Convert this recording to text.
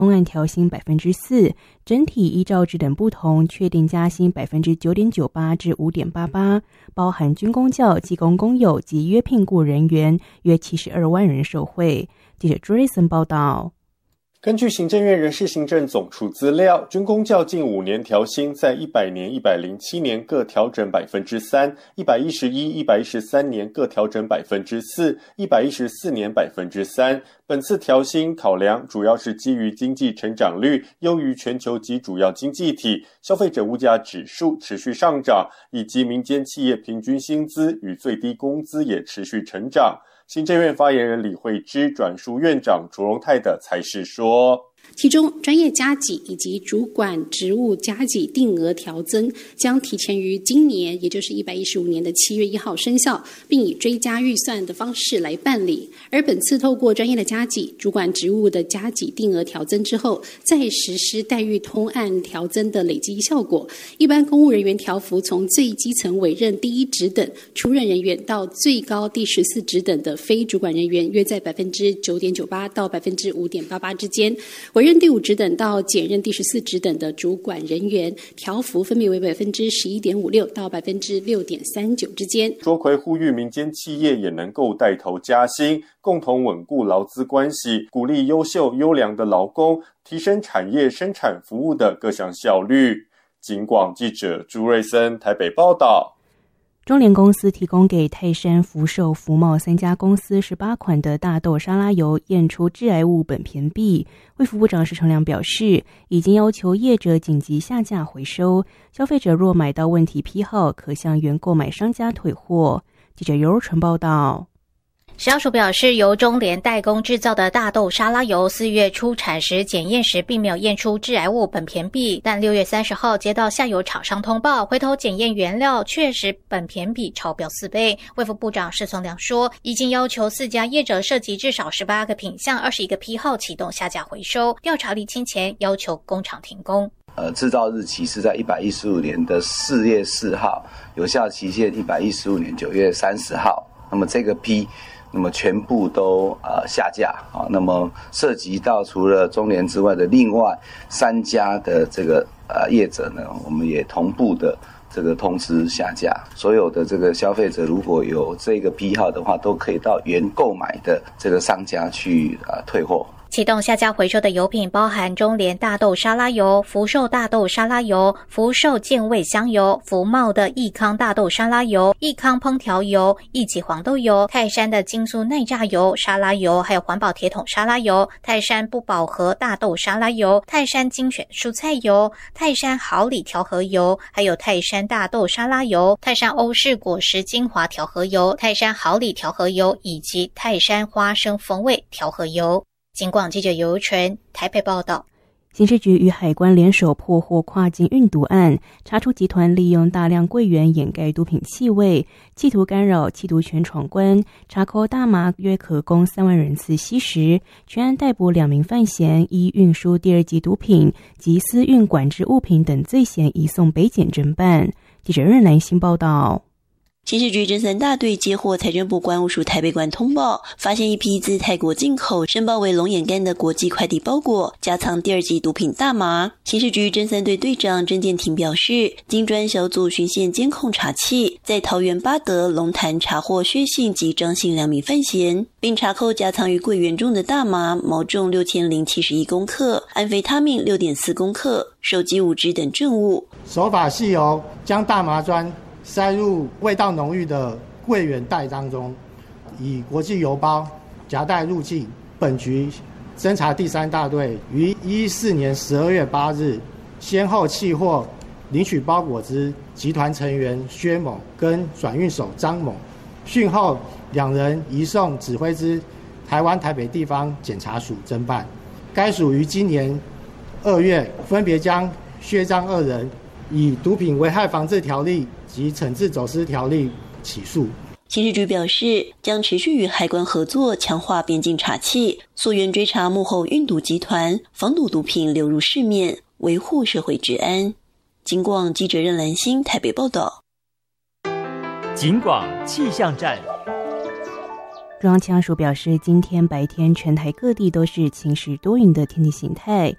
通案调薪 4%， 整体依照职等不同确定加薪 9.98% 至 5.88%， 包含军公教、技工公有及约聘雇人员约72万人受惠。记者 Jason 报道。 根据行政院人事行政总处资料，军公教近5年调薪在100年、107年各调整 3%， 111、113年各调整 4%， 114年 3%。本次调薪考量主要是基于经济成长率优于全球及主要经济体，消费者物价指数持续上涨，以及民间企业平均薪资与最低工资也持续成长。行政院发言人李惠芝转述院长卓荣泰的裁示说， 其中专业加给以及主管职务加给定额调增将提前于今年，也就是115年的7月1号生效，并以追加预算的方式来办理。而本次透过专业的加给、主管职务的加给定额调增之后，再实施待遇通案调增的累积效果，一般公务人员调幅从最基层委任第1职等出任人员到最高第14职等的非主管人员，约在 9.98% 到 5.88% 之间。委任第5职等到减任第14职等的主管人员，调幅分别为 11.56% 到 6.39% 之间。 卓奎呼吁民间企业也能够带头加薪，共同稳固劳资关系，鼓励优秀优良的劳工，提升产业生产服务的各项效率。警广记者朱瑞森台北报道。 中联公司提供给泰山、福寿、福茂3家公司18款的大豆沙拉油验出致癌物苯醛醚。卫福部长施成良表示，已经要求业者紧急下架回收，消费者若买到问题批号，可向原购买商家退货。记者尤若纯报道。 食药署表示，由中联代工制造的大豆沙拉油4月出产时检验时并没有验出致癌物苯醛醚，但6月30号接到下游厂商通报，回头检验原料确实苯醛醚超标4倍。卫福部长施从良说，已经要求4家业者涉及至少18个品项、21个批号启动下架回收，调查厘清前要求工厂停工。 制造日期是在115年的4月4号，有效期限115年9月30号。那么这个批全部都下架啊。那么涉及到除了中联之外的另外3家的这个业者呢，我们也同步的这个通知下架。所有的这个消费者如果有这个批号的话，都可以到原购买的这个商家去退货。 启动下架回收的油品包含中联大豆沙拉油、福寿大豆沙拉油、福寿健味香油、福茂的益康大豆沙拉油、益康烹调油、益起黄豆油、泰山的精素耐榨油、沙拉油，还有环保铁桶沙拉油、泰山不饱和大豆沙拉油、泰山精选蔬菜油、泰山好礼调和油，还有泰山大豆沙拉油、泰山欧式果实精华调和油、泰山好礼调和油以及泰山花生风味调和油。警广记者尤纯台北报道。 刑事局与海关联手破获跨境运毒案，查出集团利用大量柜员掩盖毒品气味，企图干扰缉毒权闯关，查扣大麻约可供3万人次吸食。全案逮捕2名犯嫌，依运输第2级毒品及私运管制物品等罪嫌移送北检侦办。记者任兰新报道。 刑事局侦三大队接获财政部关务署台北馆通报，发现一批自泰国进口申报为龙眼干的国际快递包裹，夹藏第2级毒品大麻。刑事局侦三队队长郑建庭表示，经专小组循线监控查缉，在桃园八德、龙潭查获薛姓及张姓2名犯嫌，并查扣夹藏于柜员中的大麻毛重6071公克、安非他命6.4公克、手机5支等证物。 手法细由将大麻砖塞入味道浓郁的柜员袋当中，以国际邮包夹带入境。本局侦查第3大队于2014年12月8日先后契获领取包裹之集团成员薛某跟转运手张某，讯后2人移送指挥之台湾台北地方检察署侦办。该署于今年2月分别将薛张2人以毒品危害防治条例及惩治走私条例起诉。 刑事局表示，将持续与海关合作，强化边境查缉，溯源追查幕后运毒集团，防堵毒品流入市面，维护社会治安。警广记者任兰心台北报道。 警广气象站。 中央气象署表示，今天白天全台各地都是晴时多云的天气形态，